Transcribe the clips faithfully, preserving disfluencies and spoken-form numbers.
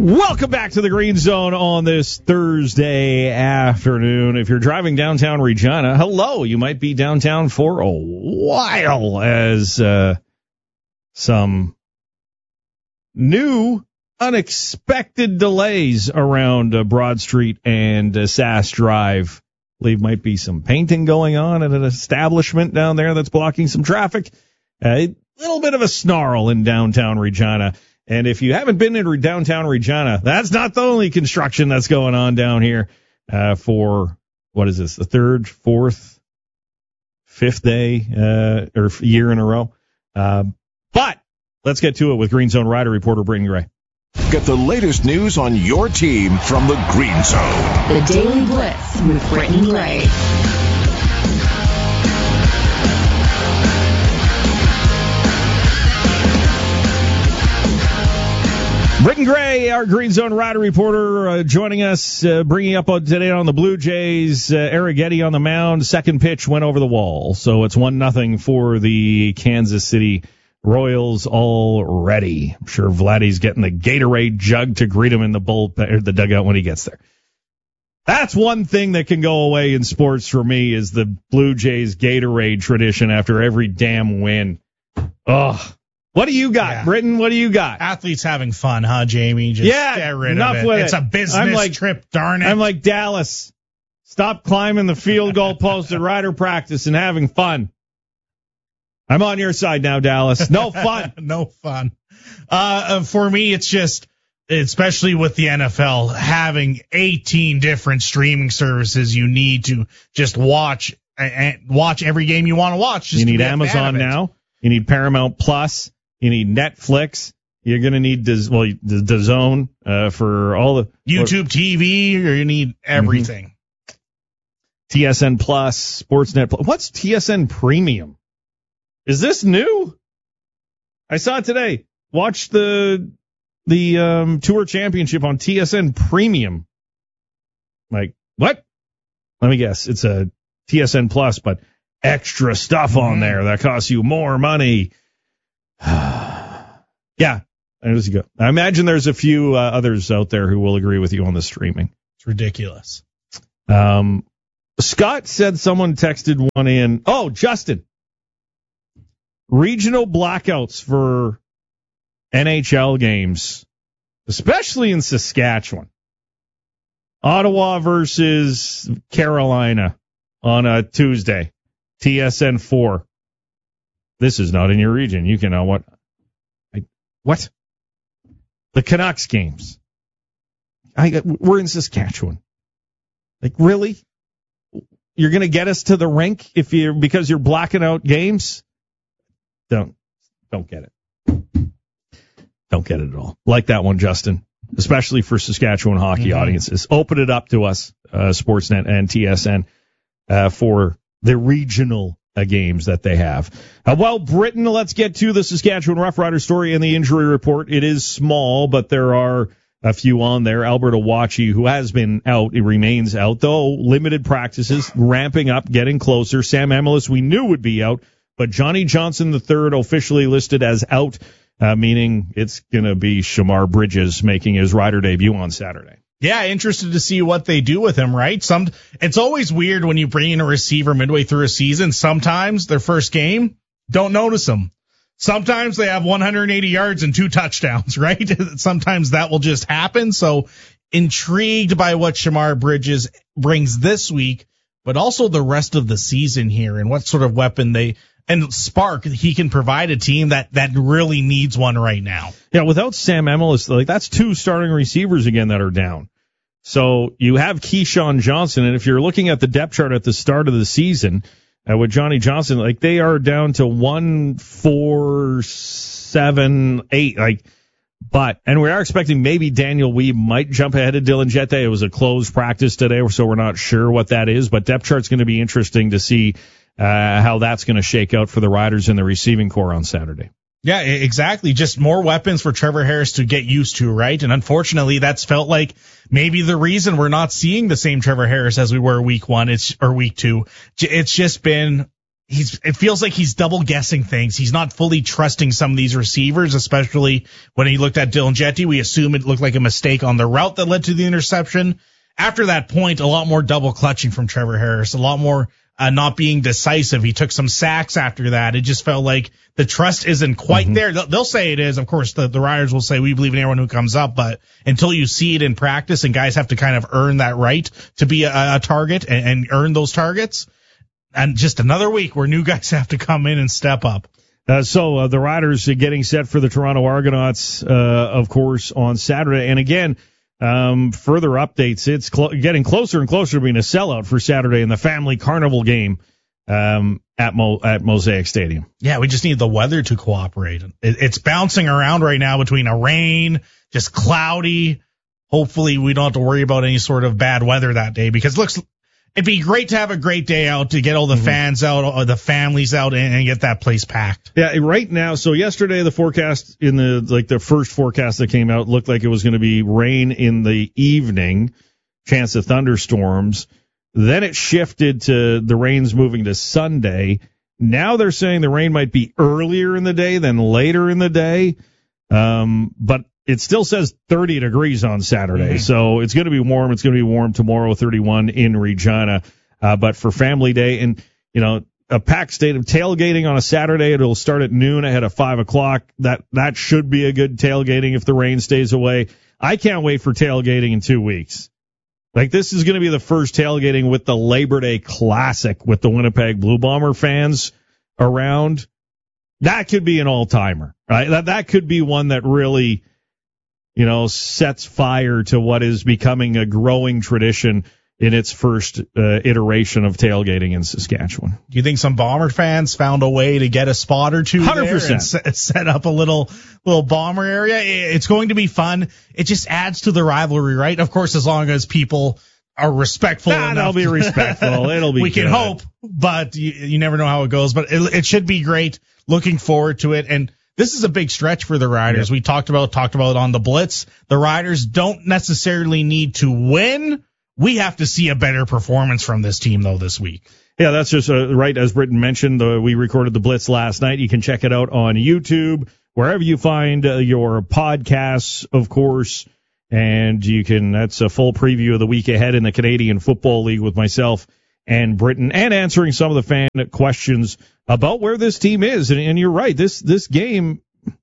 Welcome back to the Green Zone on this Thursday afternoon. If you're driving downtown Regina, hello, you might be downtown for a while as uh, some new unexpected delays around uh, Broad Street and uh, Sass Drive. I believe might be some painting going on at an establishment down there that's blocking some traffic. A little bit of a snarl in downtown Regina. And if you haven't been in downtown Regina, that's not the only construction that's going on down here uh, for, what is this, the third, fourth, fifth day uh, or year in a row. Uh, but let's get to it with Green Zone Rider reporter Brittany Gray. Get the latest news on your team from the Green Zone. The Daily Blitz with Brittany Gray. Britton Gray, our Green Zone Rider reporter, uh, joining us, uh, bringing up on, today on the Blue Jays. Uh, Arrighetti on the mound. Second pitch went over the wall. So it's one nothing for the Kansas City Royals already. I'm sure Vladdy's getting the Gatorade jug to greet him in the bull, or the dugout when he gets there. That's one thing that can go away in sports for me is the Blue Jays Gatorade tradition after every damn win. Ugh. What do you got, yeah. Britton? What do you got? Athletes having fun, huh, Jamie? Just yeah, get rid enough of it. with It's it. a business I'm like, trip, darn it. I'm like Dallas. Stop climbing the field goal post at Rider practice and having fun. I'm on your side now, Dallas. No fun. no fun. Uh, for me, it's just, especially with the N F L, having eighteen different streaming services you need to just watch and watch every game you want to watch. Just you need to Amazon now. You need Paramount Plus. You need Netflix. You're going to need Daz, well, the DAZN uh, for all the YouTube or, T V, or you need everything. Mm-hmm. T S N Plus, Sportsnet Plus. What's T S N Premium? Is this new? I saw it today. Watch the the um, Tour Championship on T S N Premium. Like, what? Let me guess. It's a T S N Plus, but extra stuff mm-hmm. on there that costs you more money. Yeah, it was good. I imagine there's a few uh, others out there who will agree with you on the streaming. It's ridiculous. Um, Scott said someone texted one in. Oh, Justin. Regional blackouts for N H L games, especially in Saskatchewan. Ottawa versus Carolina on a Tuesday. T S N four. This is not in your region. You can know what? I, what? The Canucks games. I we're in Saskatchewan. Like, really? You're going to get us to the rink if you because you're blacking out games? Don't don't get it. Don't get it at all. Like that one, Justin. Especially for Saskatchewan hockey mm-hmm. audiences. Open it up to us, uh, Sportsnet and T S N, uh, for the regional Uh, games that they have. Uh, well, Britain, let's get to the Saskatchewan Roughrider story and the injury report. It is small, but there are a few on there. Albert Awachi, who has been out, he remains out, though limited practices, ramping up, getting closer. Sam Emilus, we knew would be out, but Johnny Johnson the third officially listed as out, uh, meaning it's going to be Shamar Bridges making his Rider debut on Saturday. Yeah, interested to see what they do with him, right? Some, it's always weird when you bring in a receiver midway through a season. Sometimes their first game, don't notice them. Sometimes they have one hundred eighty yards and two touchdowns, right? Sometimes that will just happen. So intrigued by what Shamar Bridges brings this week, but also the rest of the season here and what sort of weapon they and spark he can provide a team that, that really needs one right now. Yeah, without Sam Emilus, like that's two starting receivers again that are down. So you have Keyshawn Johnson, and if you're looking at the depth chart at the start of the season uh, with Johnny Johnson, like they are down to one, four, seven, eight, like. But and we are expecting maybe Daniel Weeb might jump ahead of Dylan Jette. It was a closed practice today, so we're not sure what that is. But depth chart's going to be interesting to see uh, how that's going to shake out for the Riders in the receiving core on Saturday. Yeah, exactly. Just more weapons for Trevor Harris to get used to, right? And unfortunately, that's felt like maybe the reason we're not seeing the same Trevor Harris as we were week one, it's or week two. It's just been he's it feels like he's double guessing things. He's not fully trusting some of these receivers, especially when he looked at Dylan Jetty. We assume it looked like a mistake on the route that led to the interception. After that point, a lot more double clutching from Trevor Harris, a lot more uh, not being decisive. He took some sacks after that. It just felt like the trust isn't quite mm-hmm. there. They'll, they'll say it is. Of course, the, the Riders will say we believe in everyone who comes up, but until you see it in practice and guys have to kind of earn that right to be a, a target and, and earn those targets. And just another week where new guys have to come in and step up. Uh, so uh, the Riders are getting set for the Toronto Argonauts, uh, of course, on Saturday. And again, um, further updates. It's cl- getting closer and closer to being a sellout for Saturday in the Family Carnival game um, at Mo- at Mosaic Stadium. Yeah, we just need the weather to cooperate. It, it's bouncing around right now between a rain, just cloudy. Hopefully, we don't have to worry about any sort of bad weather that day because it looks. It'd be great to have a great day out, to get all the mm-hmm. fans out, all the families out, and, and get that place packed. Yeah, right now, so yesterday the forecast in the, like the first forecast that came out looked like it was going to be rain in the evening, chance of thunderstorms. Then it shifted to the rain's moving to Sunday. Now they're saying the rain might be earlier in the day than later in the day. Um, but it still says thirty degrees on Saturday, mm-hmm. so it's going to be warm. It's going to be warm tomorrow, thirty-one in Regina. Uh, but for Family Day and, you know, a packed state of tailgating on a Saturday, it'll start at noon ahead of five o'clock. That, that should be a good tailgating if the rain stays away. I can't wait for tailgating in two weeks. Like, this is going to be the first tailgating with the Labor Day Classic with the Winnipeg Blue Bomber fans around. That could be an all-timer, right? That, that could be one that really, you know, sets fire to what is becoming a growing tradition in its first uh, iteration of tailgating in Saskatchewan. Do you think some Bomber fans found a way to get a spot or two one hundred percent there and set, set up a little little Bomber area? It's going to be fun. It just adds to the rivalry, right? Of course, as long as people are respectful nah, enough. They'll be respectful. It'll be We good. can hope, but you, you never know how it goes. But it, it should be great. Looking forward to it. And this is a big stretch for the Riders. Yep. We talked about talked about on the Blitz. The Riders don't necessarily need to win. We have to see a better performance from this team, though, this week. Yeah, that's just uh, right. As Britton mentioned, uh, we recorded the Blitz last night. You can check it out on YouTube, wherever you find uh, your podcasts, of course. And you can, that's a full preview of the week ahead in the Canadian Football League with myself and Britton, and answering some of the fan questions about where this team is. And, and you're right, this this game,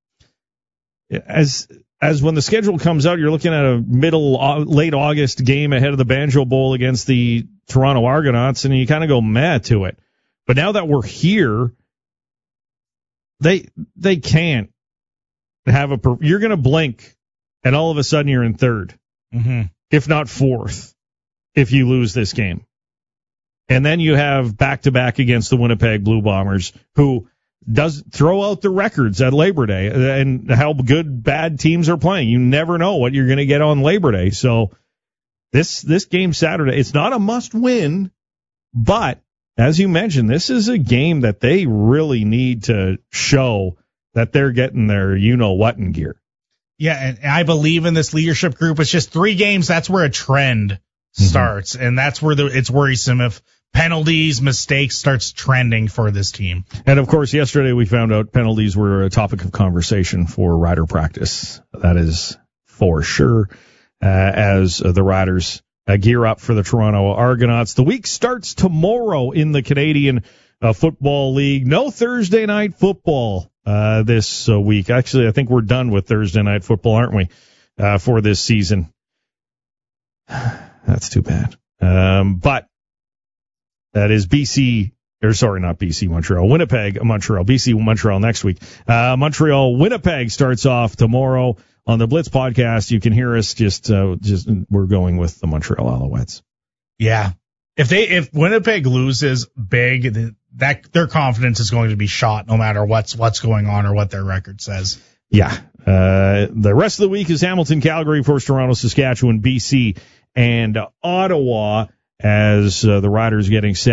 as as when the schedule comes out, you're looking at a middle, uh, late August game ahead of the Banjo Bowl against the Toronto Argonauts, and you kind of go mad to it. But now that we're here, they they can't have a, you're going to blink, and all of a sudden you're in third, mm-hmm. if not fourth, if you lose this game. And then you have back-to-back against the Winnipeg Blue Bombers, who does throw out the records at Labor Day and how good, bad teams are playing. You never know what you're going to get on Labor Day. So this this game Saturday, it's not a must-win, but as you mentioned, this is a game that they really need to show that they're getting their you-know-what in gear. Yeah, and I believe in this leadership group. It's just three games. That's where a trend starts, mm-hmm. and that's where the, it's worrisome if penalties, mistakes starts trending for this team. And, of course, yesterday we found out penalties were a topic of conversation for Rider practice. That is for sure, uh, as uh, the Riders uh, gear up for the Toronto Argonauts. The week starts tomorrow in the Canadian uh, Football League. No Thursday night football uh, this uh, week. Actually, I think we're done with Thursday night football, aren't we, uh, for this season? That's too bad. Um, but that is B C, or sorry, not B C, Montreal, Winnipeg, Montreal, B C, Montreal next week. Uh, Montreal, Winnipeg starts off tomorrow on the Blitz podcast. You can hear us just, uh, just, we're going with the Montreal Alouettes. Yeah. If they, if Winnipeg loses big, that their confidence is going to be shot no matter what's, what's going on or what their record says. Yeah. Uh, the rest of the week is Hamilton, Calgary, first Toronto, Saskatchewan, B C, and Ottawa as uh, the Riders getting set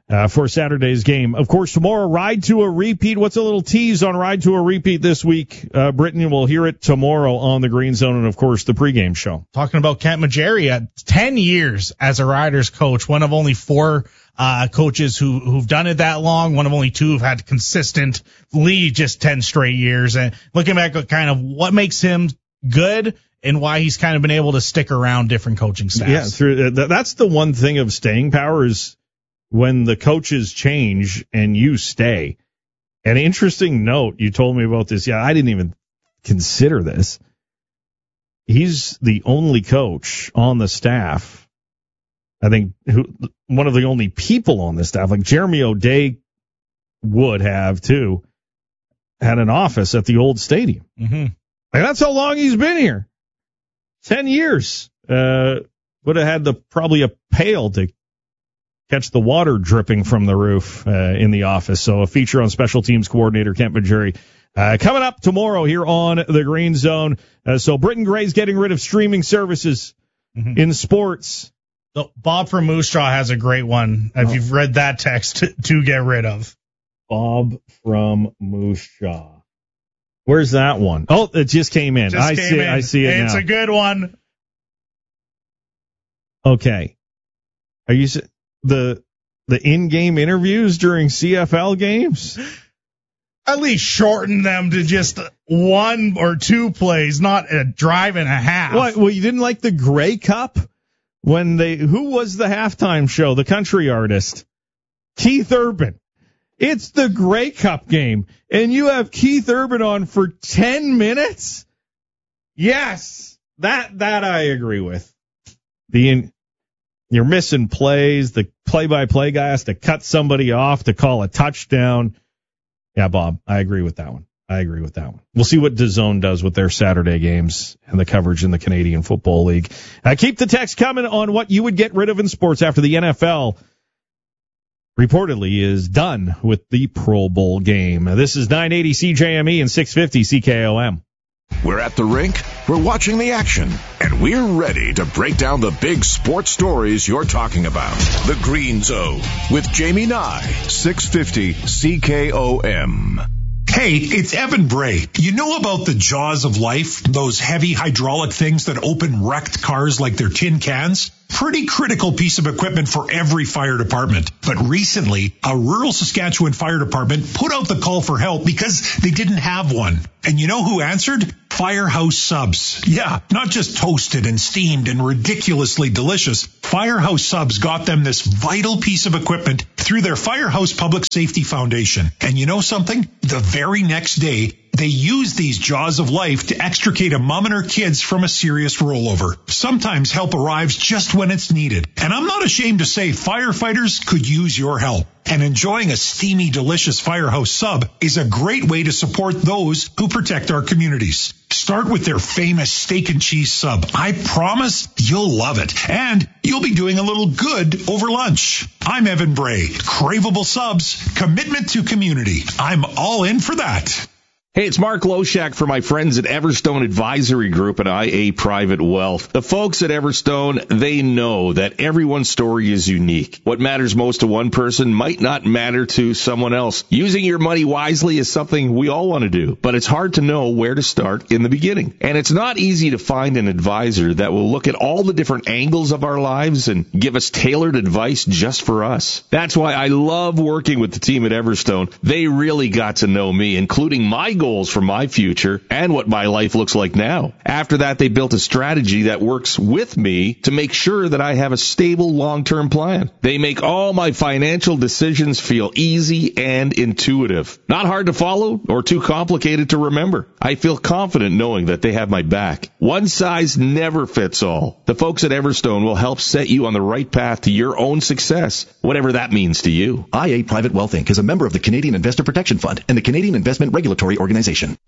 uh, for Saturday's game. Of course, tomorrow, Ride to a Repeat. What's a little tease on Ride to a Repeat this week? Uh, Brittany will hear it tomorrow on the Green Zone and, of course, the pregame show. Talking about Kent Majeri, at ten years as a Riders coach, one of only four uh coaches who who've done it that long, one of only two who've had consistent lead just ten straight years. And looking back at kind of what makes him good and why he's kind of been able to stick around different coaching staffs. Yeah, through, uh, that's the one thing of staying power is when the coaches change and you stay. An interesting note, you told me about this. Yeah, I didn't even consider this. He's the only coach on the staff, I think, who one of the only people on the staff, like Jeremy O'Day would have too, had an office at the old stadium. Mm-hmm. Like, that's how long he's been here. Ten years. Uh, would have had the probably a pail to catch the water dripping from the roof uh, in the office. So a feature on special teams coordinator Kent Majeri uh, coming up tomorrow here on the Green Zone. Uh, so Britton Gray's getting rid of streaming services mm-hmm. in sports. So Bob from Moose Jaw has a great one. If oh. you've read that text, to, to get rid of. Bob from Moose Jaw. Where's that one? Oh, it just came in. Just I came see. in. I see it It's now. a good one. Okay. Are you the the in-game interviews during C F L games? At least shorten them to just one or two plays, not a drive and a half. What? Well, you didn't like the Grey Cup when they? Who was the halftime show? The country artist, Keith Urban. It's the Grey Cup game, and you have Keith Urban on for ten minutes? Yes, that that I agree with. The in, you're missing plays. The play-by-play guy has to cut somebody off to call a touchdown. Yeah, Bob, I agree with that one. I agree with that one. We'll see what DAZN does with their Saturday games and the coverage in the Canadian Football League. Uh, keep the text coming on what you would get rid of in sports after the N F L reportedly is done with the Pro Bowl game. This is nine eighty C J M E and six fifty C K O M. We're at the rink, we're watching the action, and we're ready to break down the big sports stories you're talking about. The Green Zone with Jamie Nye, six fifty C K O M. Hey, it's Evan Bray. You know about the jaws of life? Those heavy hydraulic things that open wrecked cars like they're tin cans? Pretty critical piece of equipment for every fire department. But recently, a rural Saskatchewan fire department put out the call for help because they didn't have one. And you know who answered? Firehouse Subs. Yeah, not just toasted and steamed and ridiculously delicious. Firehouse Subs got them this vital piece of equipment through their Firehouse Public Safety Foundation. And you know something? The very next day, they use these jaws of life to extricate a mom and her kids from a serious rollover. Sometimes help arrives just when it's needed. And I'm not ashamed to say firefighters could use your help. And enjoying a steamy, delicious Firehouse Sub is a great way to support those who protect our communities. Start with their famous steak and cheese sub. I promise you'll love it. And you'll be doing a little good over lunch. I'm Evan Bray. Craveable subs, commitment to community. I'm all in for that. Hey, it's Mark Loshak for my friends at Everstone Advisory Group and I A Private Wealth. The folks at Everstone, they know that everyone's story is unique. What matters most to one person might not matter to someone else. Using your money wisely is something we all want to do, but it's hard to know where to start in the beginning. And it's not easy to find an advisor that will look at all the different angles of our lives and give us tailored advice just for us. That's why I love working with the team at Everstone. They really got to know me, including my goals. goals for my future and what my life looks like now. After that, they built a strategy that works with me to make sure that I have a stable long-term plan. They make all my financial decisions feel easy and intuitive. Not hard to follow or too complicated to remember. I feel confident knowing that they have my back. One size never fits all. The folks at Everstone will help set you on the right path to your own success, whatever that means to you. I A Private Wealth Incorporated is a member of the Canadian Investor Protection Fund and the Canadian Investment Regulatory Organization.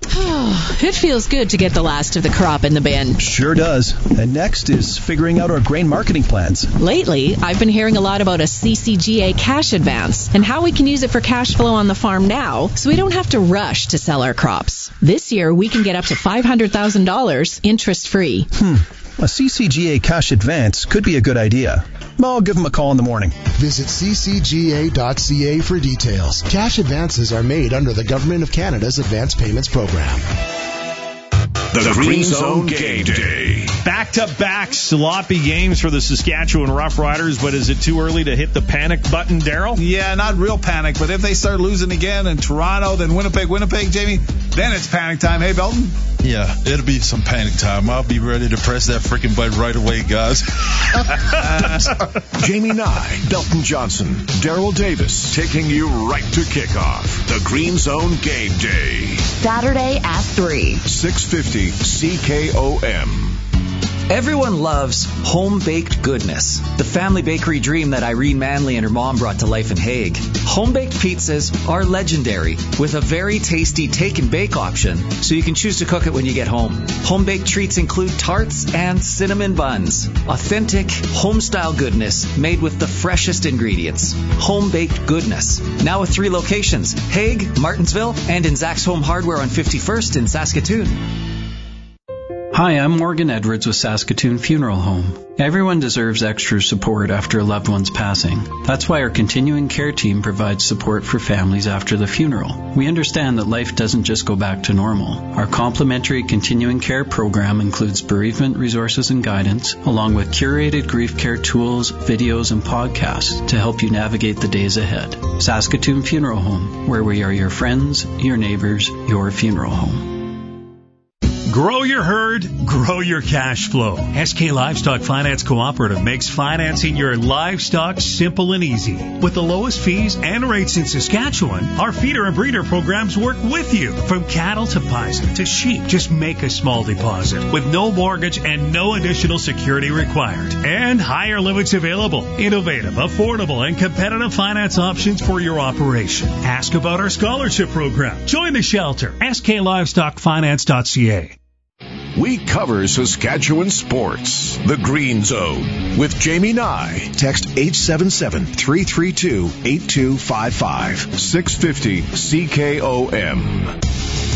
It feels good to get the last of the crop in the bin. Sure does. And next is figuring out our grain marketing plans. Lately, I've been hearing a lot about a C C G A cash advance and how we can use it for cash flow on the farm now so we don't have to rush to sell our crops. This year, we can get up to five hundred thousand dollars interest-free. Hmm. a C C G A cash advance could be a good idea. I'll give them a call in the morning. Visit c c g a dot c a for details. Cash advances are made under the Government of Canada's Advance Payments Program. The, the Green Zone Game Day. Back-to-back sloppy games for the Saskatchewan Roughriders, but is it too early to hit the panic button, Daryl? Yeah, not real panic, but if they start losing again in Toronto, then Winnipeg, Winnipeg, Jamie, then it's panic time. Hey, Belton? Yeah, it'll be some panic time. I'll be ready to press that freaking button right away, guys. Jamie Nye, Belton Johnson, Daryl Davis, taking you right to kickoff. The Green Zone Game Day. Saturday at three. six fifty C K O M. Everyone loves home-baked goodness, the family bakery dream that Irene Manley and her mom brought to life in Hague. Home-baked pizzas are legendary, with a very tasty take-and-bake option, so you can choose to cook it when you get home. Home-baked treats include tarts and cinnamon buns. Authentic, home-style goodness made with the freshest ingredients. Home-baked goodness. Now with three locations, Hague, Martinsville, and in Zach's Home Hardware on fifty-first in Saskatoon. Hi, I'm Morgan Edwards with Saskatoon Funeral Home. Everyone deserves extra support after a loved one's passing. That's why our continuing care team provides support for families after the funeral. We understand that life doesn't just go back to normal. Our complimentary continuing care program includes bereavement resources and guidance, along with curated grief care tools, videos, and podcasts to help you navigate the days ahead. Saskatoon Funeral Home, where we are your friends, your neighbors, your funeral home. Grow your herd, grow your cash flow. S K Livestock Finance Cooperative makes financing your livestock simple and easy. With the lowest fees and rates in Saskatchewan, our feeder and breeder programs work with you. From cattle to bison to sheep, just make a small deposit with no mortgage and no additional security required. And higher limits available. Innovative, affordable, and competitive finance options for your operation. Ask about our scholarship program. Join the shelter. S K Livestock Finance dot C A. We cover Saskatchewan sports. The Green Zone with Jamie Nye. Text eight seven seven, three three two, eight two five five. six fifty C K O M.